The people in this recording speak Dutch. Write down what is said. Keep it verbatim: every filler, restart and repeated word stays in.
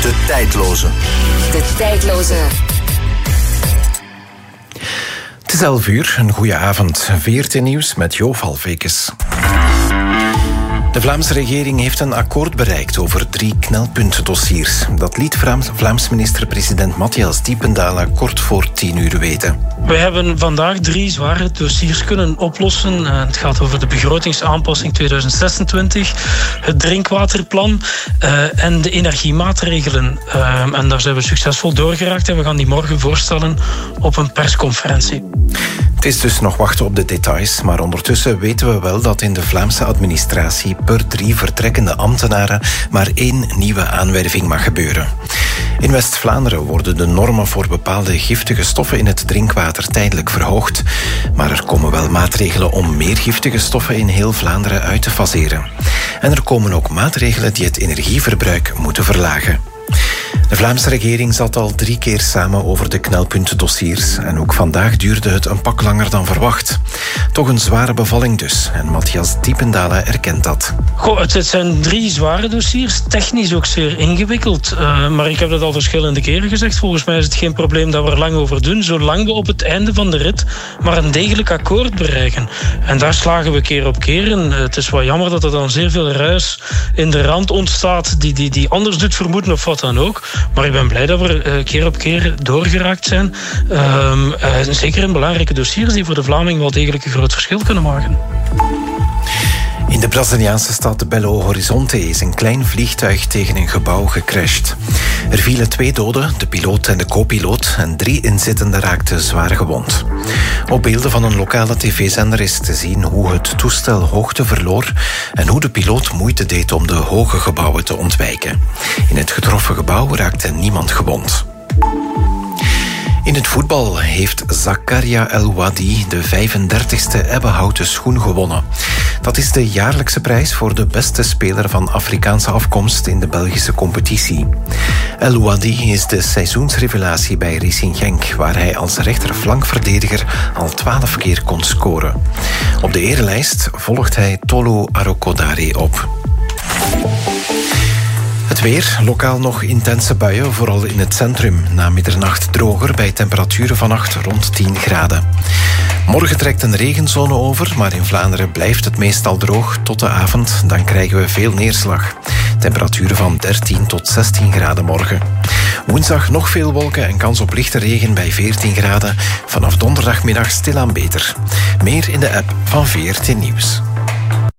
De tijdloze. De tijdloze. Het is elf uur, een goede avond. V R T Nieuws met Jo Valvekes. De Vlaamse regering heeft een akkoord bereikt over drie knelpuntdossiers. Dat liet Vlaams minister-president Matthias Diependalen kort voor tien uur weten. We hebben vandaag drie zware dossiers kunnen oplossen. Het gaat over de begrotingsaanpassing tweeduizend zesentwintig, het drinkwaterplan uh, en de energiemaatregelen. Uh, en daar zijn we succesvol doorgeraakt en we gaan die morgen voorstellen op een persconferentie. Het is dus nog wachten op de details, maar ondertussen weten we wel dat in de Vlaamse administratie per drie vertrekkende ambtenaren maar één nieuwe aanwerving mag gebeuren. In West-Vlaanderen worden de normen voor bepaalde giftige stoffen in het drinkwater tijdelijk verhoogd, maar er komen wel maatregelen om meer giftige stoffen in heel Vlaanderen uit te faseren. En er komen ook maatregelen die het energieverbruik moeten verlagen. De Vlaamse regering zat al drie keer samen over de knelpuntdossiers en ook vandaag duurde het een pak langer dan verwacht. Toch een zware bevalling dus en Matthias Diependalen erkent dat. Goh, het zijn drie zware dossiers, technisch ook zeer ingewikkeld. Uh, maar ik heb dat al verschillende keren gezegd. Volgens mij is het geen probleem dat we er lang over doen, zolang we op het einde van de rit maar een degelijk akkoord bereiken. En daar slagen we keer op keer in. Het is wel jammer dat er dan zeer veel ruis in de rand ontstaat die, die, die anders doet vermoeden of wat dan ook. Maar ik ben blij dat we uh, keer op keer doorgeraakt zijn. Uh, uh, zeker in belangrijke dossiers die voor de Vlaming wel degelijk een groot verschil kunnen maken. In de Braziliaanse stad Belo Horizonte is een klein vliegtuig tegen een gebouw gecrashed. Er vielen twee doden, de piloot en de co-piloot, en drie inzittenden raakten zwaar gewond. Op beelden van een lokale tv-zender is te zien hoe het toestel hoogte verloor en hoe de piloot moeite deed om de hoge gebouwen te ontwijken. In het getroffen gebouw raakte niemand gewond. In het voetbal heeft Zakaria El Wadi de vijfendertigste ebbenhouten schoen gewonnen. Dat is de jaarlijkse prijs voor de beste speler van Afrikaanse afkomst in de Belgische competitie. El Wadi is de seizoensrevelatie bij Racing Genk, waar hij als rechterflankverdediger al twaalf keer kon scoren. Op de erelijst volgt hij Tolu Arokodare op. Het weer, lokaal nog intense buien, vooral in het centrum. Na middernacht droger bij temperaturen vannacht rond tien graden. Morgen trekt een regenzone over, maar in Vlaanderen blijft het meestal droog tot de avond. Dan krijgen we veel neerslag. Temperaturen van dertien tot zestien graden morgen. Woensdag nog veel wolken en kans op lichte regen bij veertien graden. Vanaf donderdagmiddag stilaan beter. Meer in de app van V R T Nieuws.